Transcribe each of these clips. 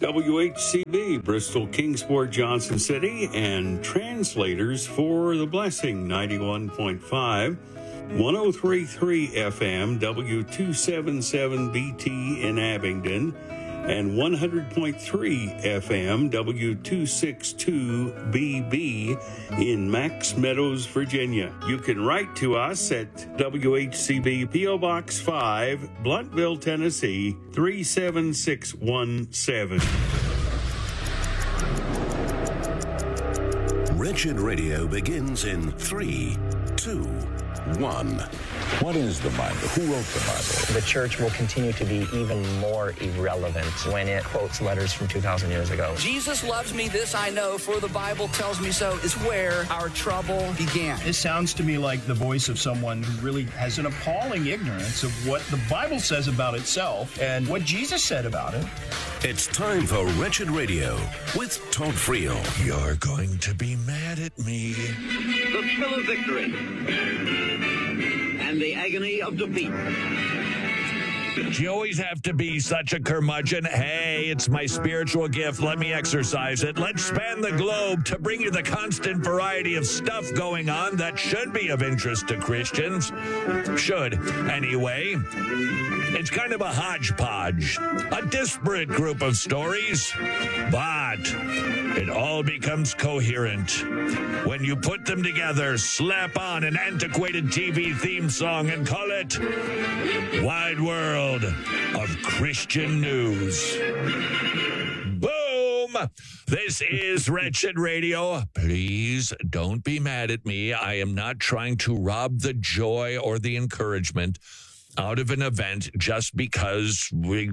WHCB, Bristol, Kingsport, Johnson City, and translators for The Blessing, 91.5, 103.3 FM, W277BT in Abingdon, and 100.3 FM, W262BB in Max Meadows, Virginia. You can write to us at WHCB P.O. Box 5, Bluntville, Tennessee, 37617. Wretched Radio begins in 3, 2, 1. What is the Bible? Who wrote the Bible? The church will continue to be even more irrelevant when it quotes letters from 2,000 years ago. Jesus loves me, this I know, for the Bible tells me so, is where our trouble began. This sounds to me like the voice of someone who really has an appalling ignorance of what the Bible says about itself and what Jesus said about it. It's time for Wretched Radio with Todd Friel. You're going to be mad at me. The thrill of victory and the agony of defeat. Do you always have to be such a curmudgeon? Hey, it's my spiritual gift. Let me exercise it. Let's span the globe to bring you the constant variety of stuff going on that should be of interest to Christians. Should, anyway. It's kind of a hodgepodge, a disparate group of stories, but it all becomes coherent when you put them together, slap on an antiquated TV theme song, and call it Wide World of Christian News. Boom! This is Wretched Radio. Please don't be mad at me. I am not trying to rob the joy or the encouragement out of an event just because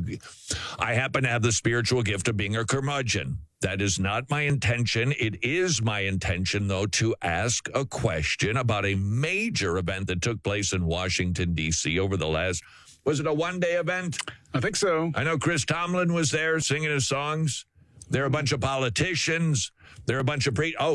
I happen to have the spiritual gift of being a curmudgeon. That is not my intention. It is my intention, though, to ask a question about a major event that took place in Washington, D.C. over the last, was it a one-day event? I think so. I know Chris Tomlin was there singing his songs. There are a bunch of politicians. There are a bunch of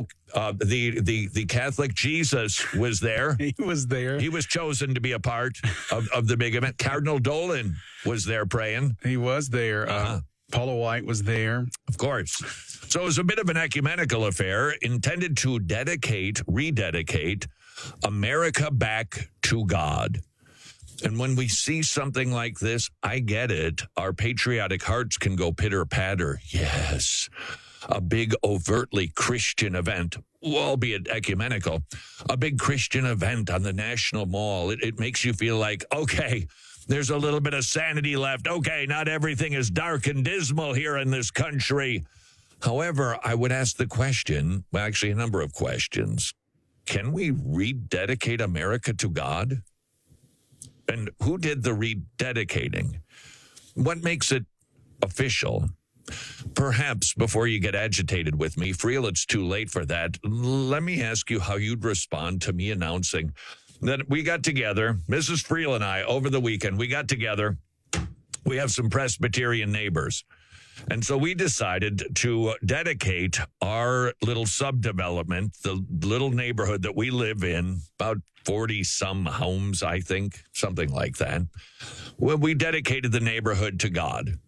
the Catholic Jesus was there. He was there. He was chosen to be a part of the big event. Cardinal Dolan was there praying. He was there. Paula White was there. Of course. So it was a bit of an ecumenical affair intended to rededicate America back to God. And when we see something like this, I get it. Our patriotic hearts can go pitter-patter. Yes, a big overtly Christian event, albeit ecumenical, a big Christian event on the National Mall. It makes you feel like, okay, there's a little bit of sanity left. Okay, not everything is dark and dismal here in this country. However, I would ask the question, well, actually a number of questions. Can we rededicate America to God? And who did the rededicating? What makes it official? Perhaps before you get agitated with me, Friel, it's too late for that. Let me ask you how you'd respond to me announcing that we got together, Mrs. Friel and I, over the weekend, we got together. We have some Presbyterian neighbors. And so we decided to dedicate our little subdevelopment, the little neighborhood that we live in, about 40-some homes, I think, something like that. Well, we dedicated the neighborhood to God.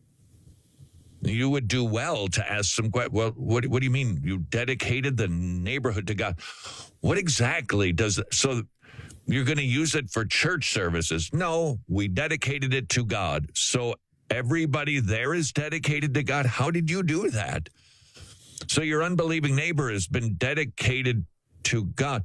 You would do well to ask some questions. Well, what do you mean? You dedicated the neighborhood to God? What exactly does it? So you're going to use it for church services? No, we dedicated it to God. So everybody there is dedicated to God. How did you do that? So your unbelieving neighbor has been dedicated to God.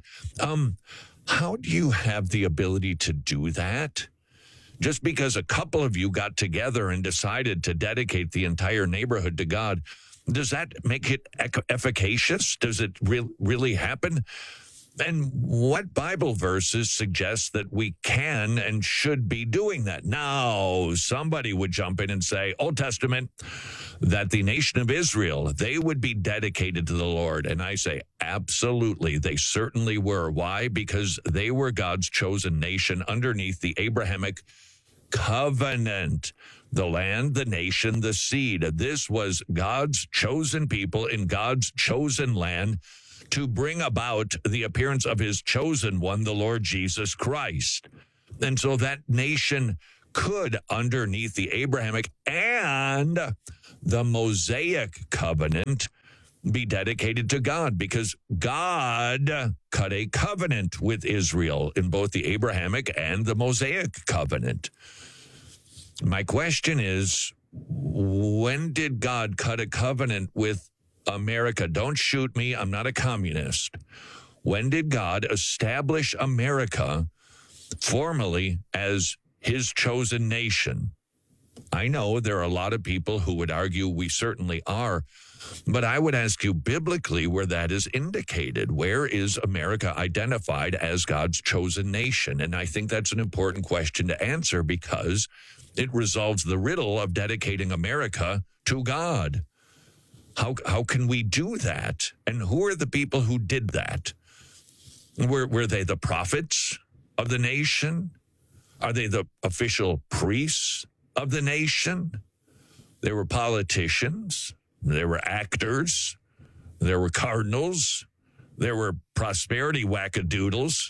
How do you have the ability to do that? Just because a couple of you got together and decided to dedicate the entire neighborhood to God, does that make it efficacious? Does it really happen? And what Bible verses suggest that we can and should be doing that? Now, somebody would jump in and say, Old Testament, that the nation of Israel, they would be dedicated to the Lord. And I say, absolutely, they certainly were. Why? Because they were God's chosen nation underneath the Abrahamic covenant. The land, the nation, the seed. This was God's chosen people in God's chosen land to bring about the appearance of his chosen one, the Lord Jesus Christ. And so that nation could, underneath the Abrahamic and the Mosaic covenant, be dedicated to God, because God cut a covenant with Israel in both the Abrahamic and the Mosaic covenant. My question is, when did God cut a covenant with America? Don't shoot me. I'm not a communist. When did God establish America formally as his chosen nation? I know there are a lot of people who would argue we certainly are, but I would ask you biblically where that is indicated. Where is America identified as God's chosen nation? And I think that's an important question to answer, because it resolves the riddle of dedicating America to God. How can we do that? And who are the people who did that? Were they the prophets of the nation? Are they the official priests of the nation? There were politicians. There were actors. There were cardinals. There were prosperity wackadoodles.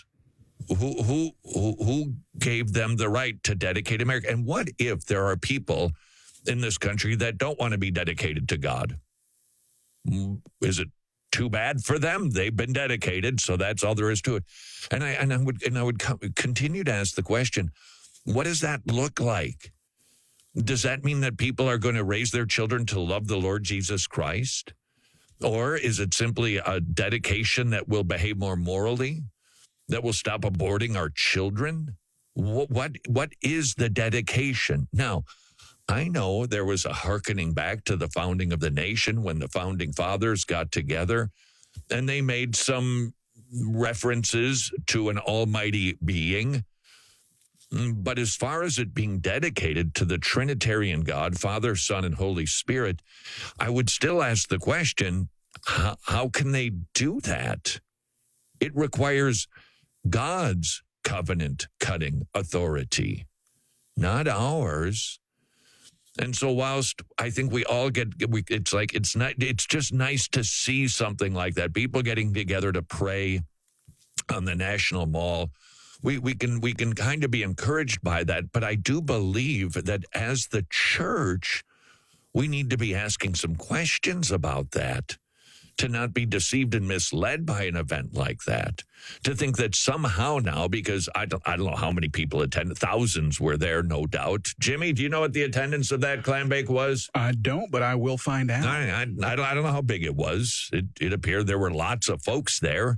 Who gave them the right to dedicate America? And what if there are people in this country that don't want to be dedicated to God? Is it too bad for them? They've been dedicated, so that's all there is to it. And I would continue to ask the question, what does that look like? Does that mean that people are going to raise their children to love the Lord Jesus Christ? Or is it simply a dedication that will behave more morally, that will stop aborting our children? What is the dedication? Now, I know there was a hearkening back to the founding of the nation when the founding fathers got together and they made some references to an almighty being. But as far as it being dedicated to the Trinitarian God, Father, Son, and Holy Spirit, I would still ask the question, how can they do that? It requires God's covenant-cutting authority, not ours. And so whilst I think we all it's just nice to see something like that, people getting together to pray on the National Mall, we can kind of be encouraged by that. But I do believe that as the church, we need to be asking some questions about that, to not be deceived and misled by an event like that, to think that somehow now, because I don't know how many people attended, thousands were there, no doubt. Jimmy, do you know what the attendance of that clam bake was? I don't, but I will find out. I don't know how big it was. It appeared there were lots of folks there.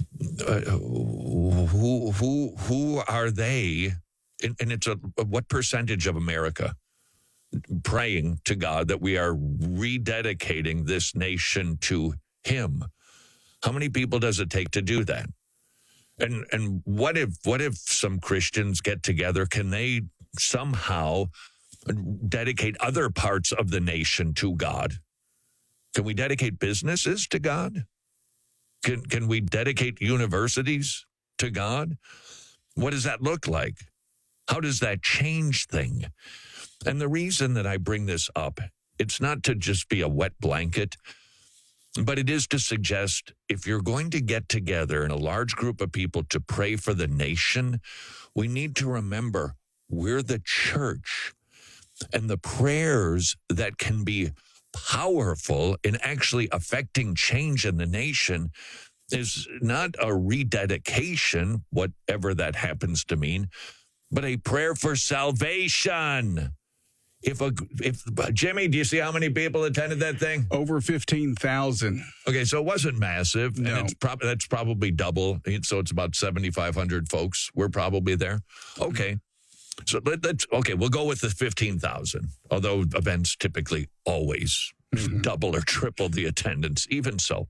Who are they? And it's what percentage of America praying to God that we are rededicating this nation to him? How many people does it take to do that? And what if some Christians get together? Can they somehow dedicate other parts of the nation to God? Can we dedicate businesses to God? Can we dedicate universities to God? What does that look like? How does that change things? And the reason that I bring this up, it's not to just be a wet blanket, but it is to suggest if you're going to get together in a large group of people to pray for the nation, we need to remember we're the church, and the prayers that can be powerful in actually affecting change in the nation is not a rededication, whatever that happens to mean, but a prayer for salvation. If Jimmy, do you see how many people attended that thing? Over 15,000. Okay, so it wasn't massive. No. And that's probably double. So it's about 7,500 folks were probably there. Okay. So we'll go with the 15,000, although events typically always double or triple the attendance. Even so,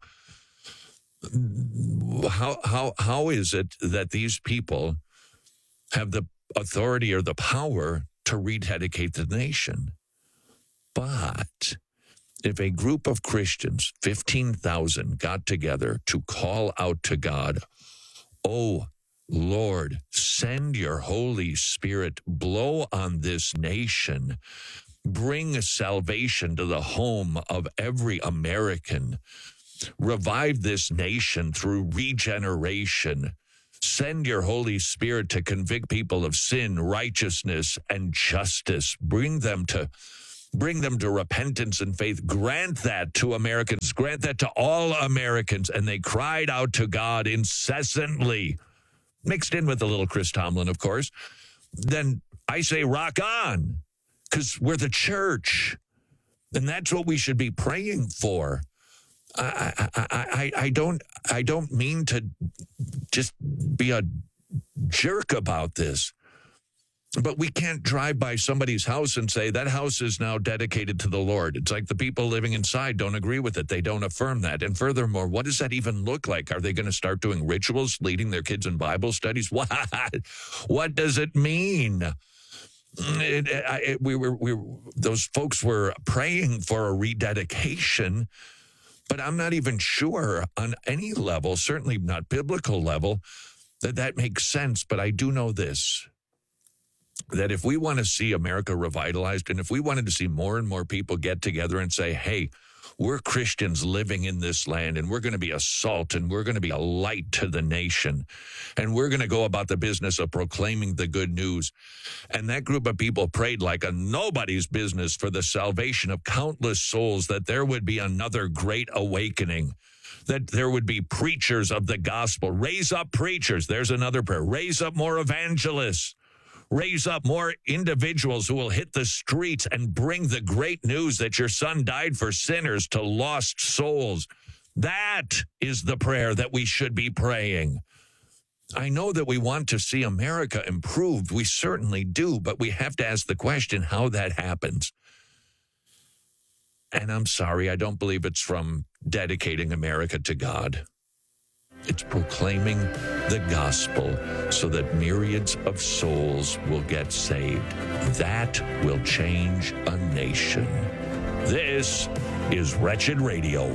how is it that these people have the authority or the power to rededicate the nation? But if a group of Christians, 15,000, got together to call out to God, "Oh, Lord, send your Holy Spirit, blow on this nation, bring salvation to the home of every American, revive this nation through regeneration, Send your Holy Spirit to convict people of sin, righteousness, and justice. Bring them to repentance and faith. Grant that to Americans. Grant that to all Americans. And they cried out to God incessantly, mixed in with a little Chris Tomlin, of course. Then I say, rock on, because we're the church. And that's what we should be praying for. I don't mean to just be a jerk about this, but we can't drive by somebody's house and say that house is now dedicated to the Lord. It's like the people living inside don't agree with it. They don't affirm that. And furthermore, what does that even look like? Are they going to start doing rituals, leading their kids in Bible studies? What does it mean? Those folks were praying for a rededication, but I'm not even sure on any level, certainly not biblical level, that makes sense. But I do know this, that if we want to see America revitalized, and if we wanted to see more and more people get together and say, hey, we're Christians living in this land, and we're going to be a salt, and we're going to be a light to the nation, and we're going to go about the business of proclaiming the good news. And that group of people prayed like a nobody's business for the salvation of countless souls, that there would be another great awakening, that there would be preachers of the gospel. Raise up preachers. There's another prayer. Raise up more evangelists. Raise up more individuals who will hit the streets and bring the great news that your son died for sinners to lost souls. That is the prayer that we should be praying. I know that we want to see America improved. We certainly do, but we have to ask the question how that happens. And I'm sorry, I don't believe it's from dedicating America to God. It's proclaiming the gospel so that myriads of souls will get saved. That will change a nation. This is Wretched Radio.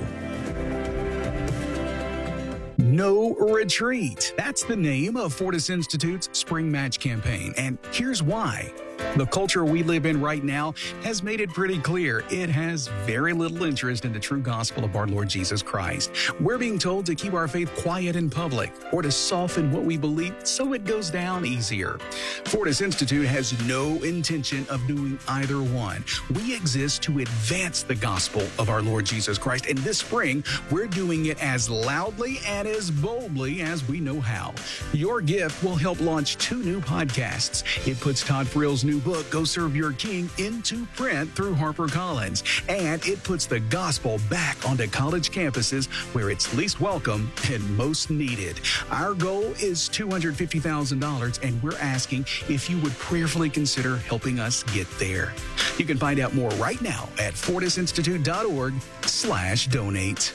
No Retreat. That's the name of Fortis Institute's Spring Match campaign. And here's why. The culture we live in right now has made it pretty clear it has very little interest in the true gospel of our Lord Jesus Christ. We're being told to keep our faith quiet in public or to soften what we believe so it goes down easier. Fortis Institute has no intention of doing either one. We exist to advance the gospel of our Lord Jesus Christ, and this spring, we're doing it as loudly and as boldly as we know how. Your gift will help launch 2 new podcasts. It puts Todd Friel's new book, Go Serve Your King, into print through HarperCollins, and it puts the gospel back onto college campuses where it's least welcome and most needed. Our goal is $250,000, and we're asking if you would prayerfully consider helping us get there. You can find out more right now at fortisinstitute.org/donate.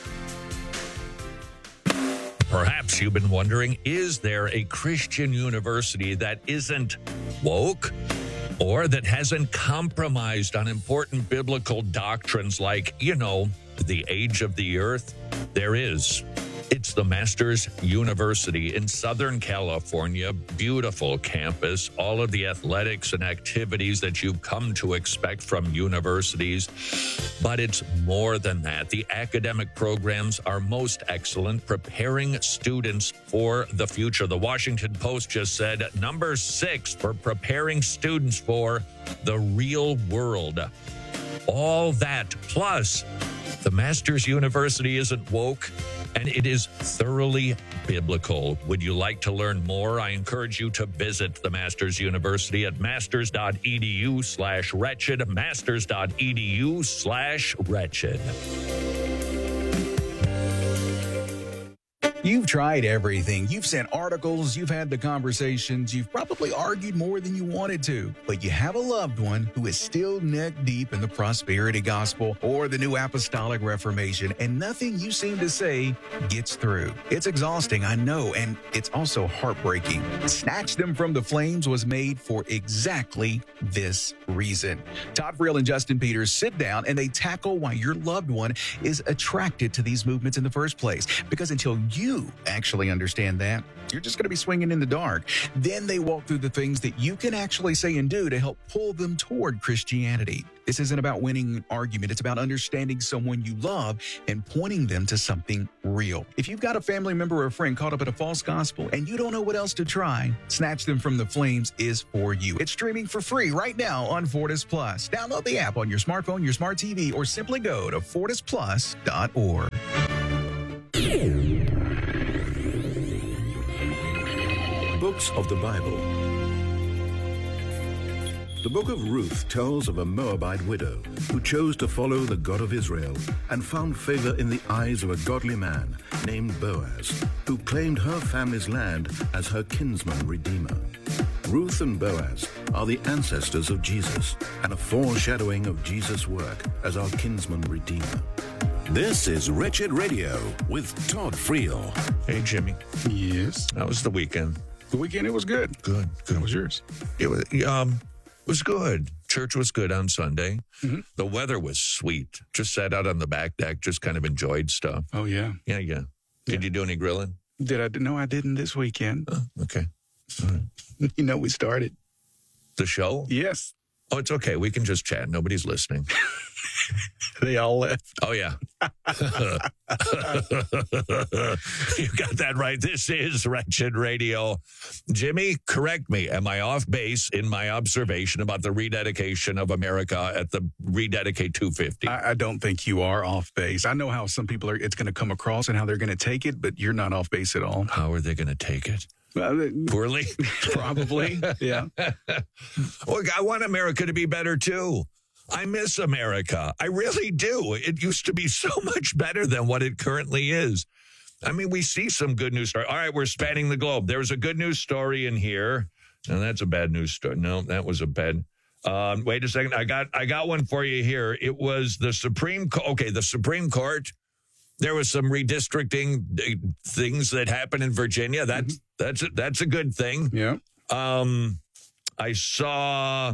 Perhaps you've been wondering, is there a Christian university that isn't woke or that hasn't compromised on important biblical doctrines like, the age of the earth? There is. It's the Masters University in Southern California. Beautiful campus, all of the athletics and activities that you've come to expect from universities. But it's more than that. The academic programs are most excellent, preparing students for the future. The Washington Post just said number 6 for preparing students for the real world. All that plus the Masters University isn't woke, and it is thoroughly biblical. Would you like to learn more? I encourage you to visit the Masters University at masters.edu/wretched, masters.edu/wretched. You've tried everything. You've sent articles, you've had the conversations, you've probably argued more than you wanted to, but you have a loved one who is still neck deep in the prosperity gospel or the new apostolic reformation, and nothing you seem to say gets through. It's exhausting, I know, and it's also heartbreaking. Snatch Them from the Flames was made for exactly this reason. Todd Friel and Justin Peters sit down and they tackle why your loved one is attracted to these movements in the first place, because until you you actually understand that, you're just going to be swinging in the dark. Then they walk through the things that you can actually say and do to help pull them toward Christianity. This isn't about winning an argument. It's about understanding someone you love and pointing them to something real. If you've got a family member or a friend caught up in a false gospel and you don't know what else to try, Snatch Them from the Flames is for you. It's streaming for free right now on Fortis Plus. Download the app on your smartphone, your smart TV, or simply go to fortisplus.org. Books of the Bible. The book of Ruth tells of a Moabite widow who chose to follow the God of Israel and found favor in the eyes of a godly man named Boaz, who claimed her family's land as her kinsman redeemer. Ruth and Boaz are the ancestors of Jesus and a foreshadowing of Jesus' work as our kinsman redeemer. This is Wretched Radio with Todd Friel. Hey, Jimmy. Yes. How was the weekend? The weekend, it was good. Good. How was yours? It was good. Church was good on Sunday. Mm-hmm. The weather was sweet. Just sat out on the back deck, just kind of enjoyed stuff. Oh, yeah. Yeah. Did you do any grilling? Did I? No, I didn't this weekend. Oh, okay. All right. You know, we started. The show? Yes. Oh, it's okay. We can just chat. Nobody's listening. They all left. Oh, yeah. You got that right. This is Wretched Radio. Jimmy, correct me. Am I off base in my observation about the rededication of America at the Rededicate 250? I don't think you are off base. I know how some people it's going to come across and how they're going to take it, but you're not off base at all. How are they going to take it? Poorly? Probably, yeah. Look, I want America to be better, too. I miss America. I really do. It used to be so much better than what it currently is. I mean, we see some good news story. All right, we're spanning the globe. There's a good news story in here. No, that's a bad news story. No, that was a bad. Wait a second. I got one for you here. It was the Supreme Court. Okay, the Supreme Court. There was some redistricting things that happened in Virginia. That's a good thing. Yeah. I saw.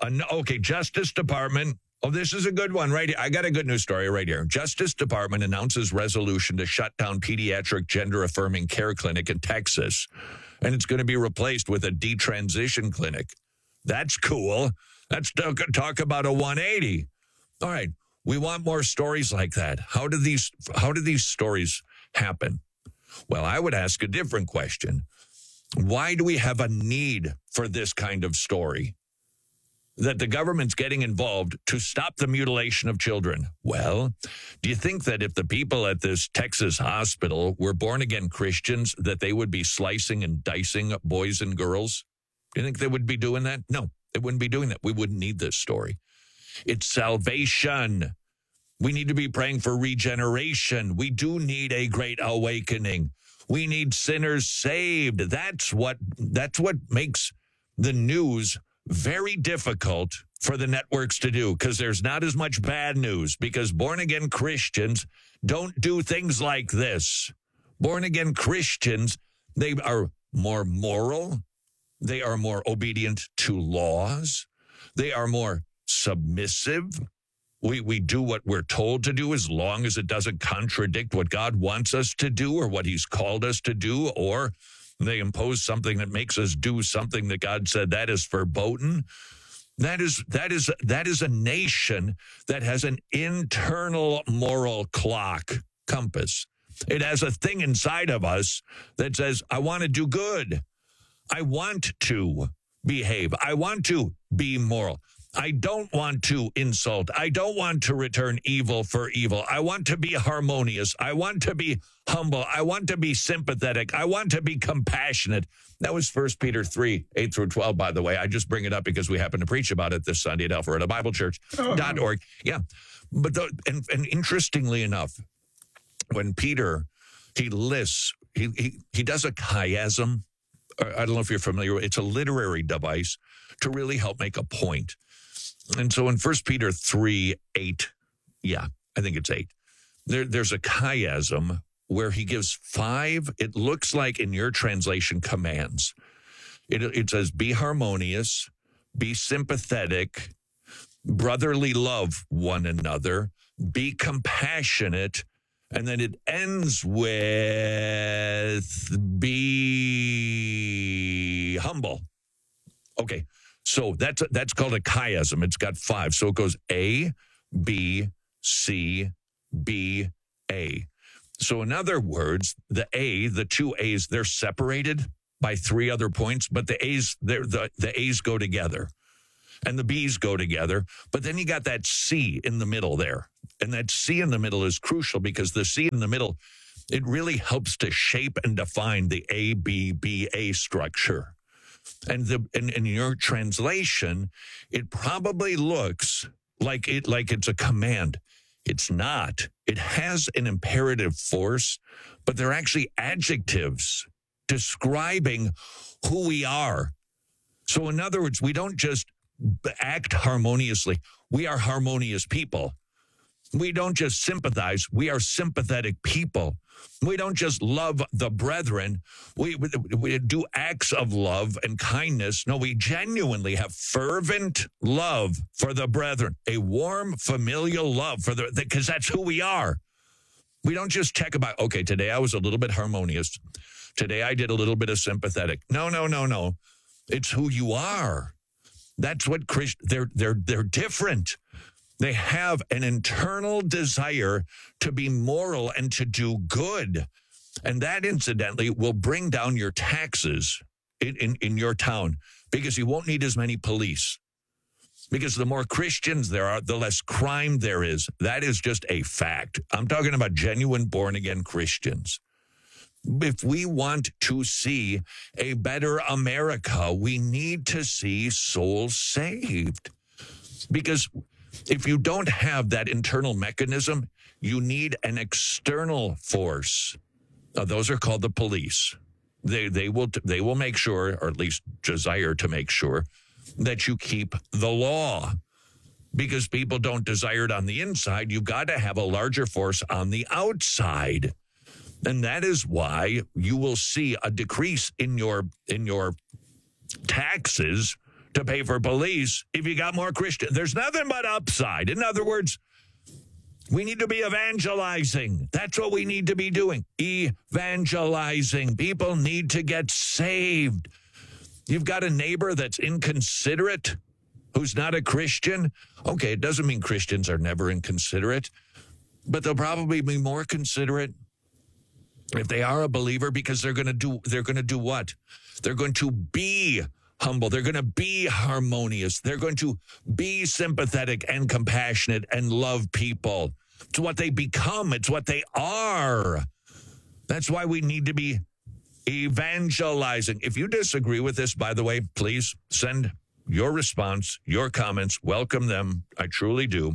Justice Department. Oh, this is a good one right here. I got a good news story right here. Justice Department announces resolution to shut down pediatric gender-affirming care clinic in Texas, and it's going to be replaced with a detransition clinic. That's cool. That's talk about a 180. All right, we want more stories like that. How do these stories happen? Well, I would ask a different question. Why do we have a need for this kind of story? That the government's getting involved to stop the mutilation of children. Well, do you think that if the people at this Texas hospital were born-again Christians, that they would be slicing and dicing boys and girls? Do you think they would be doing that? No, they wouldn't be doing that. We wouldn't need this story. It's salvation. We need to be praying for regeneration. We do need a great awakening. We need sinners saved. That's what makes the news very difficult for the networks to do, because there's not as much bad news, because born-again Christians don't do things like this. Born-again Christians, they are more moral. They are more obedient to laws. They are more submissive. We do what we're told to do as long as it doesn't contradict what God wants us to do or what he's called us to do, or they impose something that makes us do something that God said that is verboten. That is a nation that has an internal moral clock compass. It has a thing inside of us that says, I want to do good. I want to behave. I want to be moral. I don't want to insult. I don't want to return evil for evil. I want to be harmonious. I want to be humble. I want to be sympathetic. I want to be compassionate. That was 1 Peter 3, 8 through 12, by the way. I just bring it up because we happen to preach about it this Sunday at alpharetta.biblechurch.org. Yeah. But and interestingly enough, when Peter, he lists, he does a chiasm. I don't know if you're familiar with it. It's a literary device to really help make a point. And so in 1 Peter 3, 8, I think it's 8, there's a chiasm where he gives 5, it looks like in your translation, commands. It says, be harmonious, be sympathetic, brotherly love one another, be compassionate, And then it ends with be humble. Okay, so that's called a chiasm. It's got 5. So it goes A, B, C, B, A. So in other words, the two A's, they're separated by 3 other points, but the A's go together and the B's go together. But then you got that C in the middle there. And that C in the middle is crucial because the C in the middle, it really helps to shape and define the ABBA structure. And in your translation, it probably looks like it's a command. It's not. It has an imperative force, but they're actually adjectives describing who we are. So in other words, we don't just act harmoniously. We are harmonious people. We don't just sympathize. We are sympathetic people. We don't just love the brethren. We do acts of love and kindness. No, we genuinely have fervent love for the brethren, a warm familial love for because that's who we are. We don't just check about, okay, today I was a little bit harmonious. Today I did a little bit of sympathetic. No. It's who you are. That's what they're different. They have an internal desire to be moral and to do good. And that, incidentally, will bring down your taxes in your town because you won't need as many police. Because the more Christians there are, the less crime there is. That is just a fact. I'm talking about genuine born-again Christians. If we want to see a better America, we need to see souls saved. Because if you don't have that internal mechanism, you need an external force. Those are called the police. They will make sure, or at least desire to make sure, that you keep the law. Because people don't desire it on the inside, you've got to have a larger force on the outside. And that is why you will see a decrease in your taxes to pay for police if you got more Christians. There's nothing but upside. In other words, we need to be evangelizing. That's what we need to be doing. Evangelizing. People need to get saved. You've got a neighbor that's inconsiderate, who's not a Christian. Okay, it doesn't mean Christians are never inconsiderate, but they'll probably be more considerate if they are a believer because they're going to do what? They're going to be humble. They're going to be harmonious. They're going to be sympathetic and compassionate and love people. It's what they become. It's what they are. That's why we need to be evangelizing. If you disagree with this, by the way, please send your response, your comments. Welcome them. I truly do.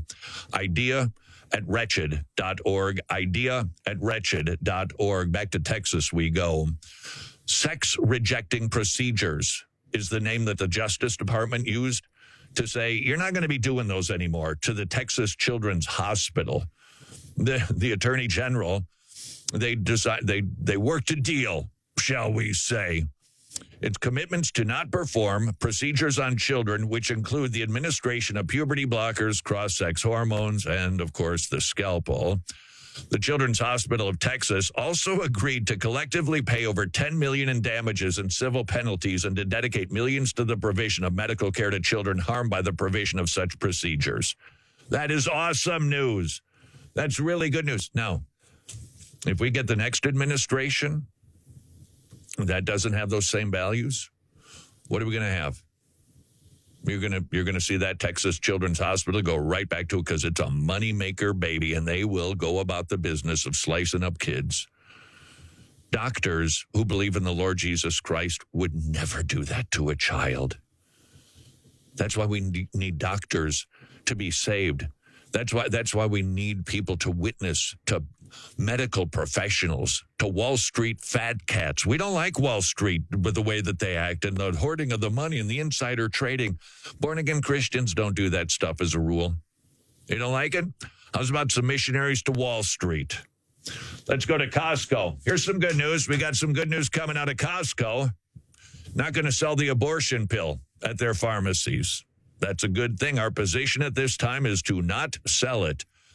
idea@wretched.org. idea@wretched.org. Back to Texas we go. Sex rejecting procedures is the name that the Justice Department used to say, you're not going to be doing those anymore, to the Texas Children's Hospital. The Attorney General, they worked a deal, shall we say. It's commitments to not perform procedures on children, which include the administration of puberty blockers, cross-sex hormones, and, of course, the scalpel. The Children's Hospital of Texas also agreed to collectively pay over $10 million in damages and civil penalties and to dedicate millions to the provision of medical care to children harmed by the provision of such procedures. That is awesome news. That's really good news. Now, if we get the next administration that doesn't have those same values, what are we going to have? You're going to see that Texas Children's Hospital go right back to it because it's a moneymaker, baby, and they will go about the business of slicing up kids. Doctors who believe in the Lord Jesus Christ would never do that to a child. That's why we need doctors to be saved. That's why we need people to witness to medical professionals, to Wall Street fat cats. We don't like Wall Street with the way that they act and the hoarding of the money and the insider trading. Born-again Christians don't do that stuff as a rule. You don't like it? How's about some missionaries to Wall Street? Let's go to Costco. Here's some good news. We got some good news coming out of Costco. Not going to sell the abortion pill at their pharmacies. That's a good thing. Our position at this time is to not sell it.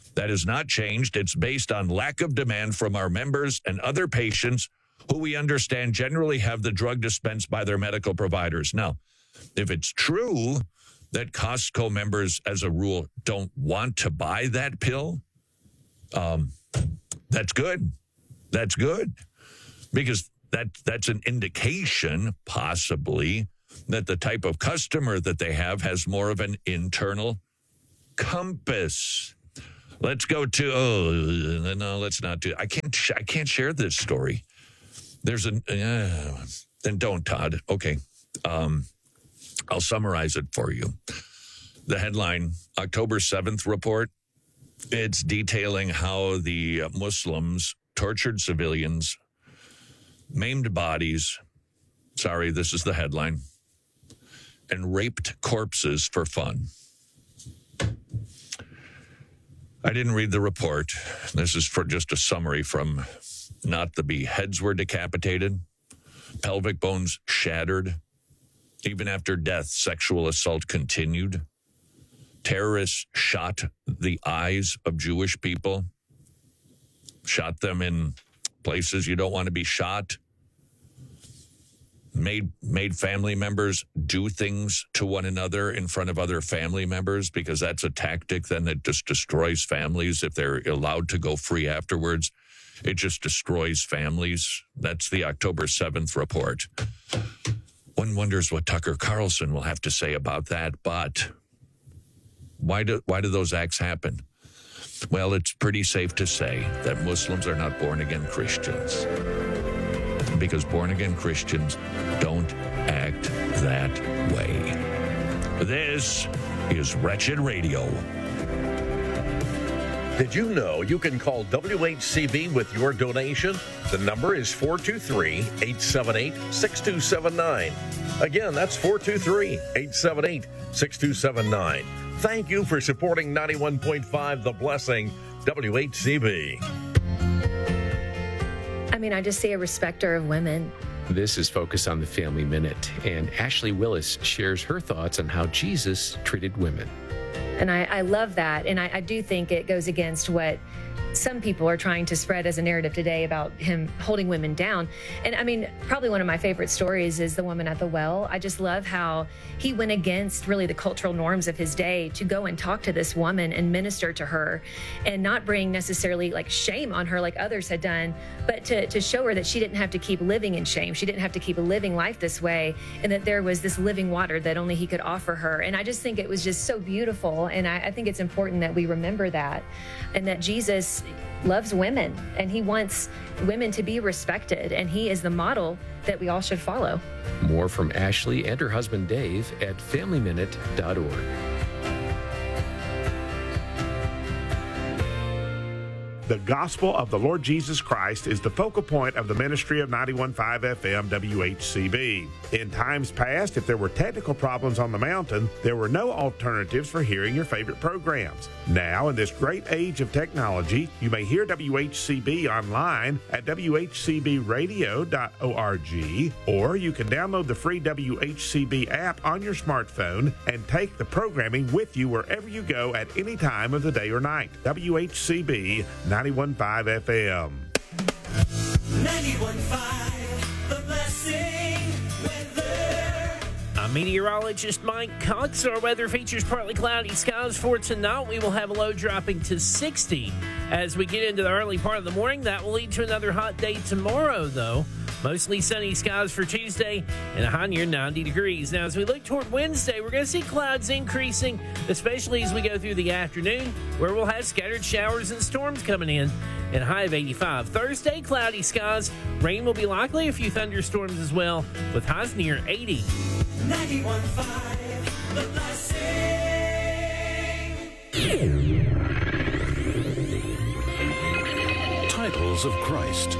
That has not changed. It's based on lack of demand from our members and other patients who we understand generally have the drug dispensed by their medical providers. Now, if it's true that Costco members, as a rule, don't want to buy that pill, that's good. That's good. Because that's an indication, possibly, that the type of customer that they have has more of an internal compass. Let's go to, no, let's not do, I can't share this story. There's then don't, Todd. Okay. I'll summarize it for you. The headline, October 7th report, it's detailing how the Muslims tortured civilians, maimed bodies, this is the headline, and raped corpses for fun. I didn't read the report. This is for just a summary from not the heads were decapitated, pelvic bones shattered. Even after death, sexual assault continued. Terrorists shot the eyes of Jewish people, shot them in places you don't want to be shot, made family members do things to one another in front of other family members, because that's a tactic then that just destroys families. If they're allowed to go free afterwards, it just destroys families. That's the October 7th report. One wonders what Tucker Carlson will have to say about that, but why do those acts happen? Well, it's pretty safe to say that Muslims are not born-again Christians, because born-again Christians don't act that way. This is Wretched Radio. Did you know you can call WHCB with your donation? The number is 423-878-6279. Again, that's 423-878-6279. Thank you for supporting 91.5 The Blessing, WHCB. I just see a respecter of women. This is Focus on the Family Minute, and Ashley Willis shares her thoughts on how Jesus treated women. And I love that, and I do think it goes against what some people are trying to spread as a narrative today about him holding women down. And probably one of my favorite stories is the woman at the well. I just love how he went against really the cultural norms of his day to go and talk to this woman and minister to her, and not bring necessarily shame on her like others had done, but to show her that she didn't have to keep living in shame. She didn't have to keep living life this way, and that there was this living water that only he could offer her. And I just think it was just so beautiful. And I think it's important that we remember that, and that Jesus loves women, and he wants women to be respected, and he is the model that we all should follow. More from Ashley and her husband Dave at FamilyMinute.org. The gospel of the Lord Jesus Christ is the focal point of the ministry of 91.5 FM WHCB. In times past, if there were technical problems on the mountain, there were no alternatives for hearing your favorite programs. Now, in this great age of technology, you may hear WHCB online at WHCBradio.org, or you can download the free WHCB app on your smartphone and take the programming with you wherever you go at any time of the day or night. WHCB 91.5 FM. 91.5, The Blessing weather. I'm meteorologist Mike Cox. Our weather features partly cloudy skies for tonight. We will have a low dropping to 60 as we get into the early part of the morning. That will lead to another hot day tomorrow, though. Mostly sunny skies for Tuesday and a high near 90 degrees. Now, as we look toward Wednesday, we're going to see clouds increasing, especially as we go through the afternoon, where we'll have scattered showers and storms coming in, and a high of 85. Thursday, cloudy skies. Rain will be likely, a few thunderstorms as well, with highs near 80. 91.5, The Blessing. Titles of Christ.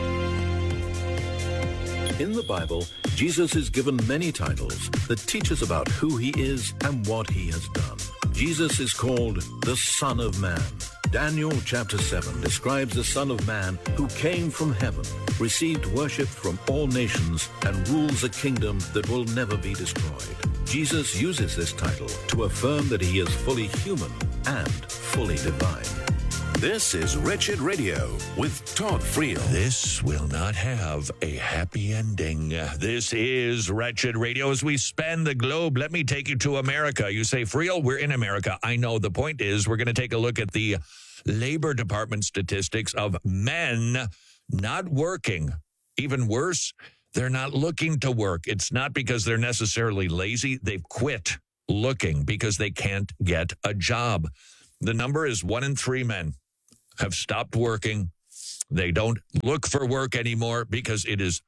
In the Bible, Jesus is given many titles that teach us about who he is and what he has done. Jesus is called the Son of Man. Daniel chapter 7 describes the Son of Man who came from heaven, received worship from all nations, and rules a kingdom that will never be destroyed. Jesus uses this title to affirm that he is fully human and fully divine. This is Wretched Radio with Todd Friel. This will not have a happy ending. This is Wretched Radio as we span the globe. Let me take you to America. You say, Friel, we're in America. I know. The point is we're going to take a look at the Labor Department statistics of men not working. Even worse, they're not looking to work. It's not because they're necessarily lazy. They've quit looking because they can't get a job. The number is 1 in 3 men have stopped working. They don't look for work anymore because it is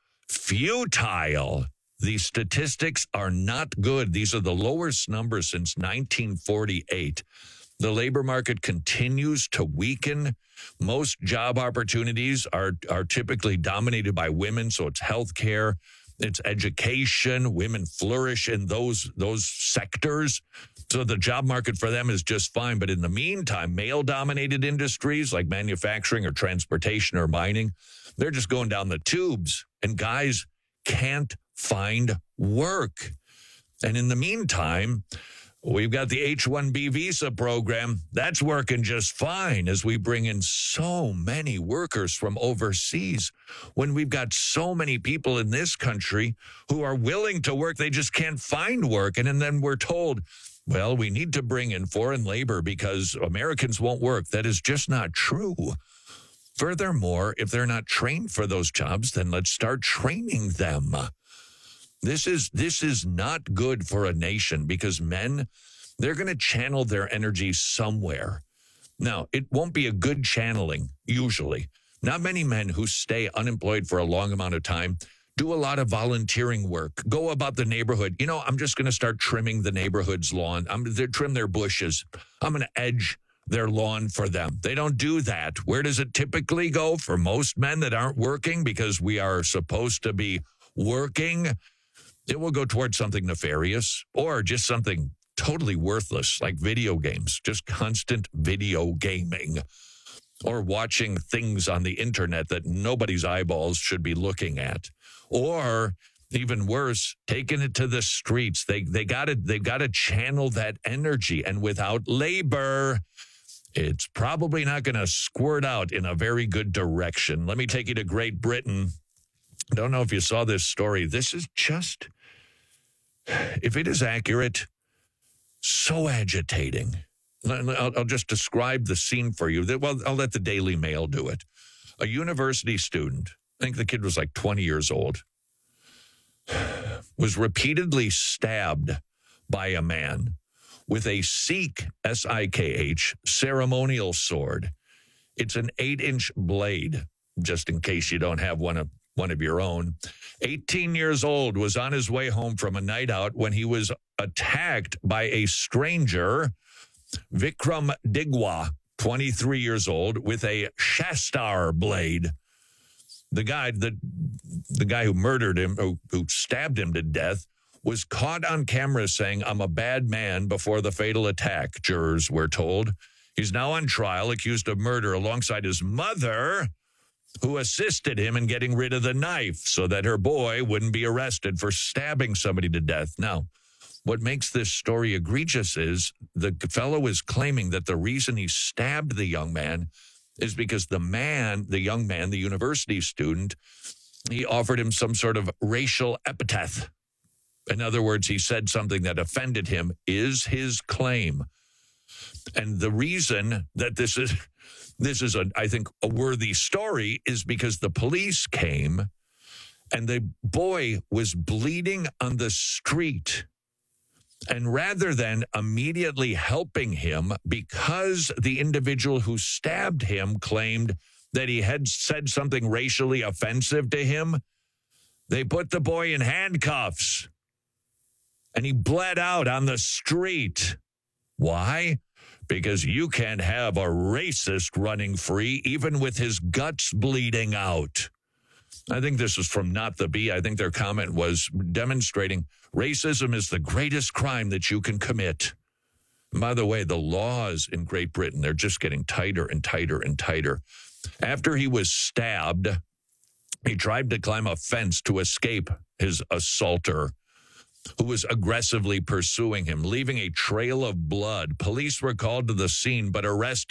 futile. The statistics are not good. These are the lowest numbers since 1948. The labor market continues to weaken. Most job opportunities are typically dominated by women, so it's healthcare, it's education. Women flourish in those sectors. So the job market for them is just fine. But in the meantime, male-dominated industries like manufacturing or transportation or mining, they're just going down the tubes. And guys can't find work. And in the meantime, we've got the H-1B visa program. That's working just fine as we bring in so many workers from overseas. When we've got so many people in this country who are willing to work, they just can't find work. And then we're told, well, we need to bring in foreign labor because Americans won't work. That is just not true. Furthermore, if they're not trained for those jobs, then let's start training them. This is not good for a nation because men, they're going to channel their energy somewhere. Now, it won't be a good channeling, usually. Not many men who stay unemployed for a long amount of time do a lot of volunteering work, go about the neighborhood. You know, I'm just going to start trimming the neighborhood's lawn. They trim their bushes. I'm going to edge their lawn for them. They don't do that. Where does it typically go for most men that aren't working because we are supposed to be working? It will go towards something nefarious or just something totally worthless like video games, just constant video gaming or watching things on the internet that nobody's eyeballs should be looking at. Or even worse, taking it to the streets. They've got to channel that energy. And without labor, it's probably not going to squirt out in a very good direction. Let me take you to Great Britain. I don't know if you saw this story. This is just, if it is accurate, so agitating. I'll just describe the scene for you. Well, I'll let the Daily Mail do it. A university student, I think the kid was like 20 years old, was repeatedly stabbed by a man with a Sikh, S-I-K-H, ceremonial sword. It's an 8-inch blade, just in case you don't have one of your own. 18 years old, was on his way home from a night out when he was attacked by a stranger, Vikram Digwa, 23 years old, with a Shastar blade. The guy who murdered him, who stabbed him to death, was caught on camera saying, "I'm a bad man," before the fatal attack, jurors were told. He's now on trial, accused of murder alongside his mother, who assisted him in getting rid of the knife so that her boy wouldn't be arrested for stabbing somebody to death. Now, what makes this story egregious is the fellow is claiming that the reason he stabbed the young man is because the young man, the university student, he offered him some sort of racial epithet. In other words, he said something that offended him, is his claim. And the reason that this is I think, a worthy story is because the police came and the boy was bleeding on the street. And rather than immediately helping him, because the individual who stabbed him claimed that he had said something racially offensive to him, they put the boy in handcuffs. And he bled out on the street. Why? Because you can't have a racist running free, even with his guts bleeding out. I think this is from Not the Bee. I think their comment was demonstrating racism is the greatest crime that you can commit. And by the way, the laws in Great Britain, they're just getting tighter and tighter and tighter. After he was stabbed, he tried to climb a fence to escape his assaulter, who was aggressively pursuing him, leaving a trail of blood. Police were called to the scene, but arrested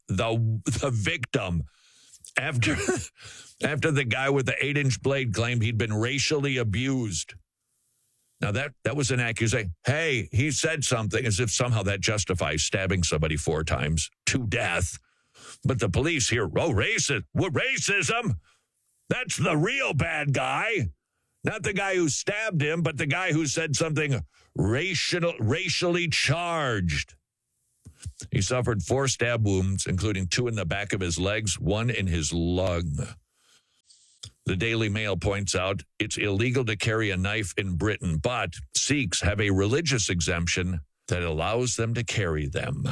the victim after the guy with the 8-inch blade claimed he'd been racially abused. Now, that was an accusation. Hey, he said something, as if somehow that justifies stabbing somebody 4 times to death. But the police here, racism? That's the real bad guy. Not the guy who stabbed him, but the guy who said something racially charged. He suffered 4 stab wounds, including 2 in the back of his legs, 1 in his lung. The Daily Mail points out it's illegal to carry a knife in Britain, but Sikhs have a religious exemption that allows them to carry them.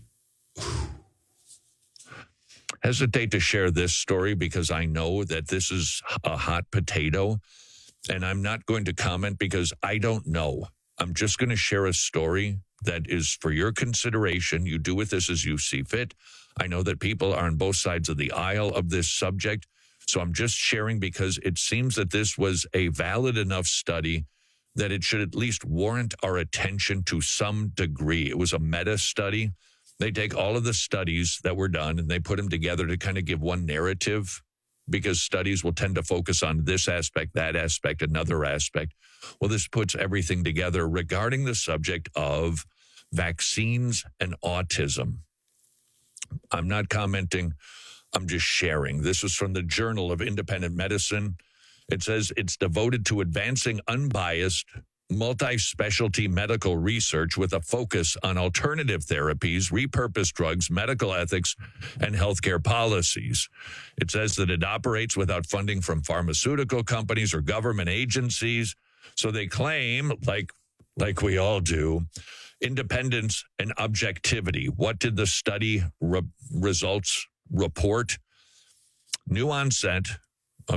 Hesitate to share this story because I know that this is a hot potato, and I'm not going to comment because I don't know. I'm just going to share a story that is for your consideration. You do with this as you see fit. I know that people are on both sides of the aisle of this subject, so I'm just sharing because it seems that this was a valid enough study that it should at least warrant our attention to some degree. It was a meta study. They take all of the studies that were done and they put them together to kind of give one narrative, because studies will tend to focus on this aspect, that aspect, another aspect. Well, this puts everything together regarding the subject of vaccines and autism. I'm not commenting. I'm just sharing. This was from the Journal of Independent Medicine. It says it's devoted to advancing unbiased, multi-specialty medical research with a focus on alternative therapies, repurposed drugs, medical ethics, and healthcare policies. It says that it operates without funding from pharmaceutical companies or government agencies. So they claim, like we all do, independence and objectivity. What did the study results report? New onset of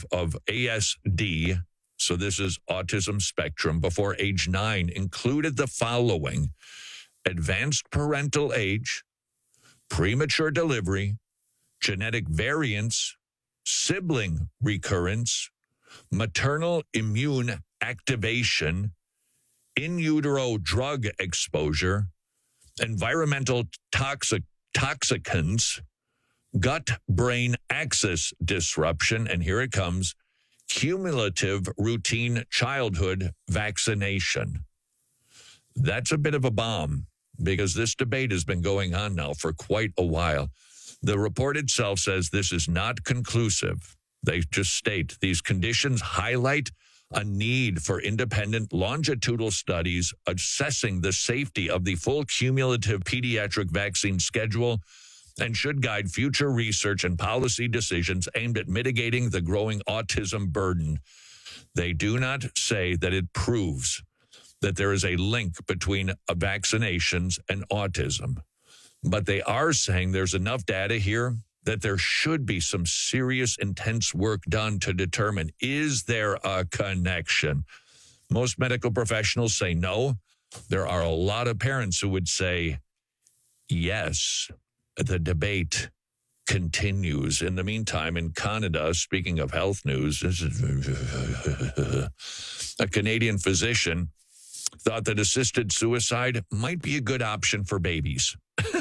ASD, so this is autism spectrum, before age 9 included the following: advanced parental age, premature delivery, genetic variants, sibling recurrence, maternal immune activation, in utero drug exposure, environmental toxicants, gut-brain axis disruption, and here it comes, cumulative routine childhood vaccination. That's a bit of a bomb, because this debate has been going on now for quite a while. The report itself says this is not conclusive. They just state these conditions highlight a need for independent longitudinal studies assessing the safety of the full cumulative pediatric vaccine schedule and should guide future research and policy decisions aimed at mitigating the growing autism burden. They do not say that it proves that there is a link between vaccinations and autism, but they are saying there's enough data here that there should be some serious, intense work done to determine, is there a connection? Most medical professionals say no. There are a lot of parents who would say yes. The debate continues. In the meantime, in Canada, speaking of health news, a Canadian physician thought that assisted suicide might be a good option for babies.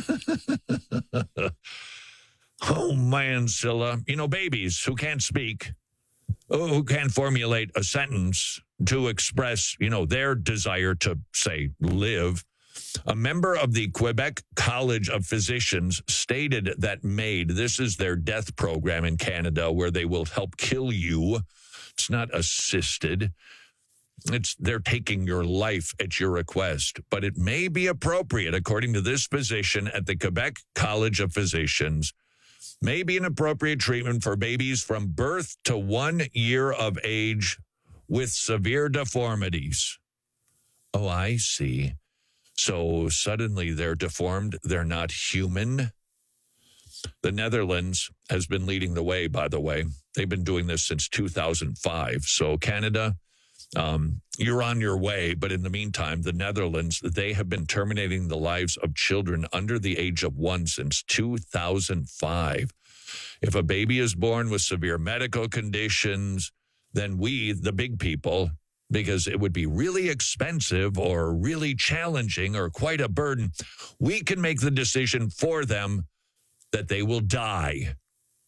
Oh, man, Scylla. You know, babies who can't speak, who can't formulate a sentence to express, their desire to, say, live. A member of the Quebec College of Physicians stated that MAID, this is their death program in Canada where they will help kill you. It's not assisted. They're taking your life at your request. But it may be appropriate, according to this physician at the Quebec College of Physicians, may be an appropriate treatment for babies from birth to 1 year of age with severe deformities. Oh, I see. So suddenly they're deformed, they're not human. The Netherlands has been leading the way, by the way. They've been doing this since 2005. So Canada, you're on your way. But in the meantime, the Netherlands, they have been terminating the lives of children under the age of 1 since 2005. If a baby is born with severe medical conditions, then we, the big people, because it would be really expensive or really challenging or quite a burden, we can make the decision for them that they will die.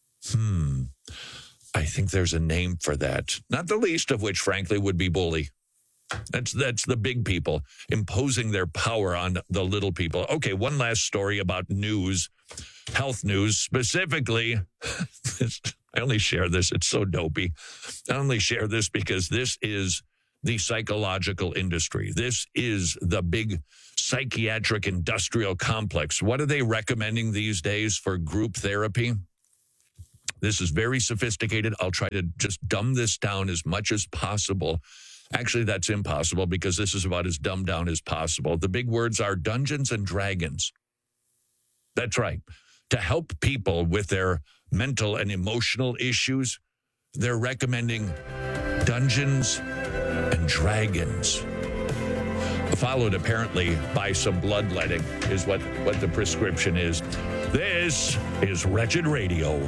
I think there's a name for that. Not the least of which, frankly, would be bully. That's the big people imposing their power on the little people. Okay, one last story about news, health news, specifically. I only share this. It's so dopey. I only share this because this is the psychological industry. This is the big psychiatric industrial complex. What are they recommending these days for group therapy? This is very sophisticated. I'll try to just dumb this down as much as possible. Actually, that's impossible because this is about as dumbed down as possible. The big words are Dungeons and Dragons. That's right. To help people with their mental and emotional issues, they're recommending Dungeons and Dragons. Followed apparently by some bloodletting is what the prescription is. This is Wretched Radio.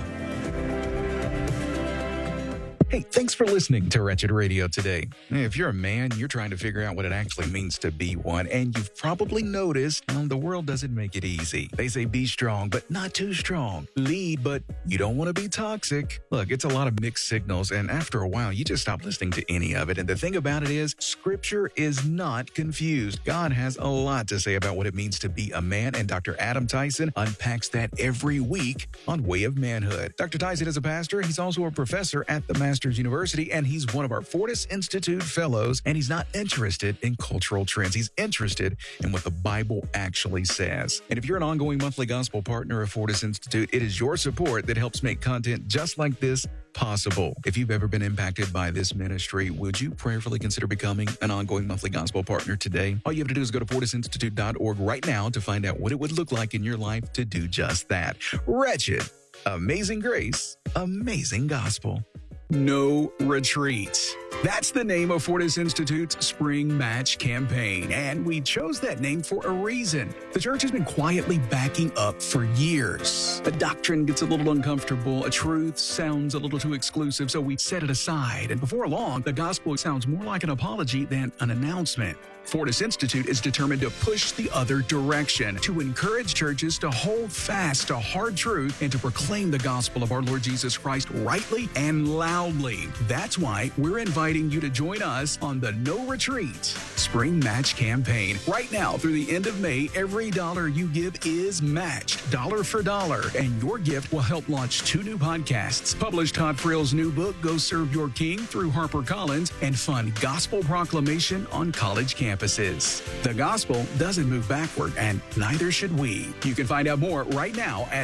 Hey, thanks for listening to Wretched Radio today. If you're a man, you're trying to figure out what it actually means to be one, and you've probably noticed the world doesn't make it easy. They say be strong, but not too strong. Lead, but you don't want to be toxic. Look, it's a lot of mixed signals, and after a while, you just stop listening to any of it. And the thing about it is, Scripture is not confused. God has a lot to say about what it means to be a man, and Dr. Adam Tyson unpacks that every week on Way of Manhood. Dr. Tyson is a pastor. He's also a professor at the Masters University, and he's one of our Fortis Institute fellows, and he's not interested in cultural trends. He's interested in what the Bible actually says. And if you're an ongoing monthly gospel partner of Fortis Institute, it is your support that helps make content just like this possible. If you've ever been impacted by this ministry, would you prayerfully consider becoming an ongoing monthly gospel partner today? All you have to do is go to fortisinstitute.org right now to find out what it would look like in your life to do just that. Wretched, amazing grace, amazing gospel. No retreat. That's the name of Fortis Institute's Spring Match campaign, and we chose that name for a reason. The church has been quietly backing up for years. A doctrine gets a little uncomfortable, a truth sounds a little too exclusive, so we set it aside. And before long, the gospel sounds more like an apology than an announcement. Fortis Institute is determined to push the other direction, to encourage churches to hold fast to hard truth and to proclaim the gospel of our Lord Jesus Christ rightly and loudly. That's why we're inviting you to join us on the No Retreat Spring Match campaign. Right now, through the end of May, every dollar you give is matched, dollar for dollar, and your gift will help launch 2 new podcasts, publish Todd Frill's new book, Go Serve Your King, through HarperCollins, and fund gospel proclamation on college campuses. The gospel doesn't move backward, and neither should we. You can find out more right now at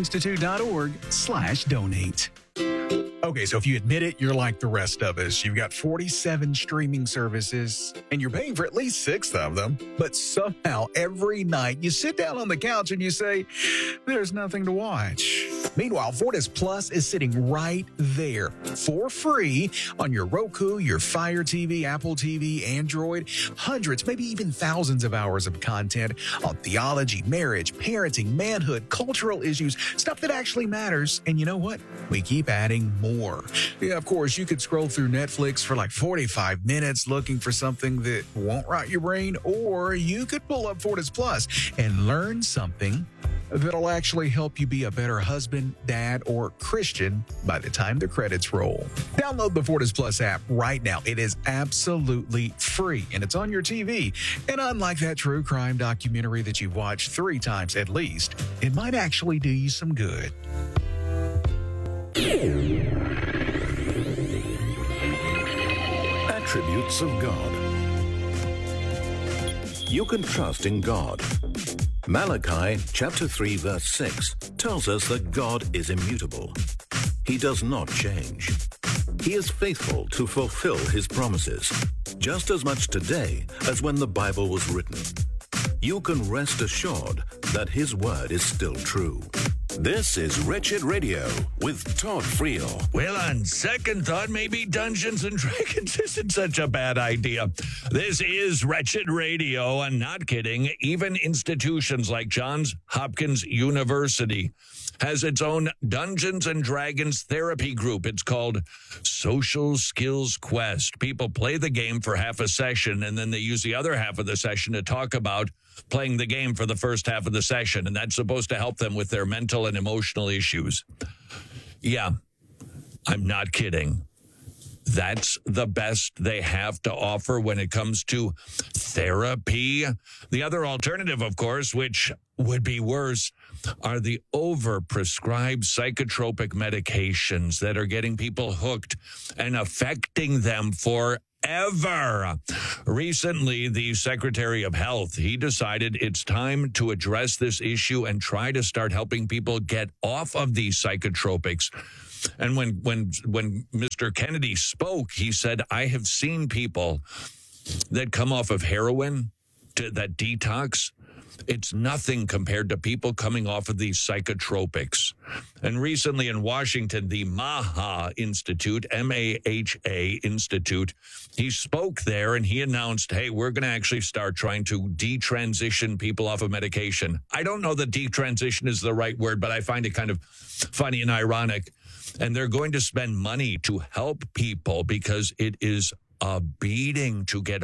fortisinstitute.org/donate. Okay, so if you admit it, you're like the rest of us. You've got 47 streaming services, and you're paying for at least 6 of them. But somehow, every night, you sit down on the couch and you say, there's nothing to watch. Meanwhile, Fortis Plus is sitting right there for free on your Roku, your Fire TV, Apple TV, Android. Hundreds, maybe even thousands of hours of content on theology, marriage, parenting, manhood, cultural issues, stuff that actually matters. And you know what? We keep adding more. Yeah, of course, you could scroll through Netflix for like 45 minutes looking for something that won't rot your brain, or you could pull up Fortis Plus and learn something that'll actually help you be a better husband, dad, or Christian by the time the credits roll. Download the Fortis Plus app right now. It is absolutely free, and it's on your TV. And unlike that true crime documentary that you've watched 3 times at least, it might actually do you some good. Attributes of God. You can trust in God. Malachi chapter 3 verse 6 tells us that God is immutable. He does not change. He is faithful to fulfill his promises, just as much today as when the Bible was written. You can rest assured that his word is still true. This is Wretched Radio with Todd Friel. Well, on second thought, maybe Dungeons and Dragons isn't such a bad idea. This is Wretched Radio, and not kidding, even institutions like Johns Hopkins University has its own Dungeons and Dragons therapy group. It's called Social Skills Quest. People play the game for half a session, and then they use the other half of the session to talk about playing the game for the first half of the session, and that's supposed to help them with their mental and emotional issues. Yeah, I'm not kidding. That's the best they have to offer when it comes to therapy. The other alternative, of course, which would be worse, are the overprescribed psychotropic medications that are getting people hooked and affecting them forever. Recently, the Secretary of Health, he decided it's time to address this issue and try to start helping people get off of these psychotropics. And when Mr. Kennedy spoke, he said, I have seen people that come off of heroin, that detox. It's nothing compared to people coming off of these psychotropics. And recently in Washington, the MAHA Institute, M-A-H-A Institute, he spoke there and he announced, hey, we're going to actually start trying to detransition people off of medication. I don't know that detransition is the right word, but I find it kind of funny and ironic. And they're going to spend money to help people because it is a beating to get